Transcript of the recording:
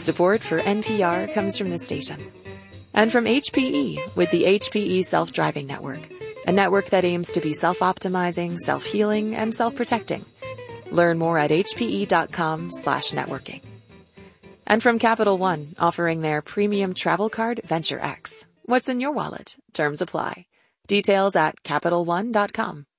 Support for NPR comes from this station. And from HPE with the HPE Self-Driving Network, a network that aims to be self-optimizing, self-healing, and self-protecting. Learn more at hpe.com/networking. And from Capital One, offering their premium travel card Venture X. What's in your wallet? Terms apply. Details at CapitalOne.com.